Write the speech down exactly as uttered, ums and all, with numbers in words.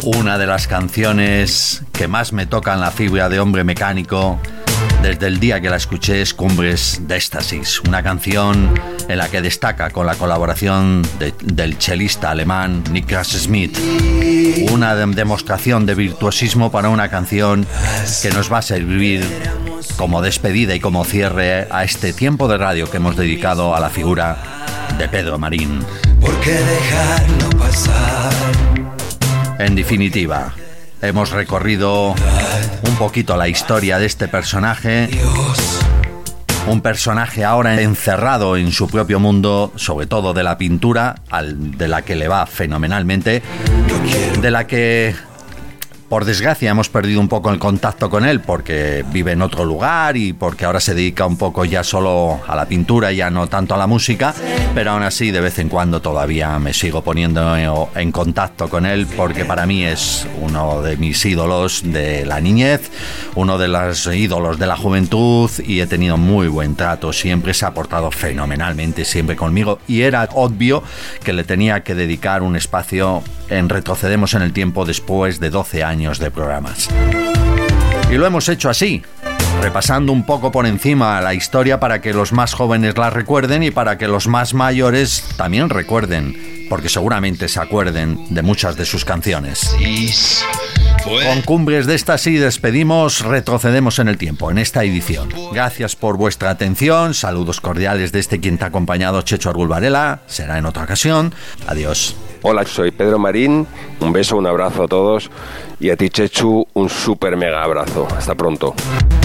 Una de las canciones que más me tocan la fibra de hombre mecánico desde el día que la escuché es Cumbres de Éxtasis, una canción en la que destaca con la colaboración de, del chelista alemán Niklas Smith, una de, demostración de virtuosismo para una canción que nos va a servir como despedida y como cierre a este tiempo de radio que hemos dedicado a la figura de Pedro Marín. ¿Por qué dejarlo pasar? En definitiva, hemos recorrido un poquito la historia de este personaje, un personaje ahora encerrado en su propio mundo, sobre todo de la pintura, al, de la que le va fenomenalmente, de la que, por desgracia, hemos perdido un poco el contacto con él porque vive en otro lugar y porque ahora se dedica un poco ya solo a la pintura y ya no tanto a la música, pero aún así de vez en cuando todavía me sigo poniendo en contacto con él porque para mí es uno de mis ídolos de la niñez, uno de los ídolos de la juventud y he tenido muy buen trato, siempre se ha portado fenomenalmente, siempre conmigo y era obvio que le tenía que dedicar un espacio en Retrocedemos en el Tiempo después de doce años de programas. Y lo hemos hecho así, repasando un poco por encima la historia para que los más jóvenes la recuerden y para que los más mayores también recuerden, porque seguramente se acuerden de muchas de sus canciones. Con Cumbres de Éxtasis despedimos Retrocedemos en el Tiempo en esta edición. Gracias por vuestra atención, saludos cordiales de este quien te ha acompañado, Checho Argull Varela. Será en otra ocasión. Adiós. Hola, soy Pedro Marín, un beso, un abrazo a todos y a ti, Chechu, un súper mega abrazo. Hasta pronto.